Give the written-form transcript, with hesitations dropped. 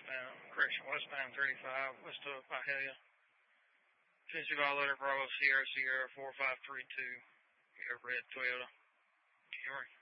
westbound 35, west of Ihelia. Tennessee Violator, Bravo Sierra Sierra 4532, red Toyota Camry.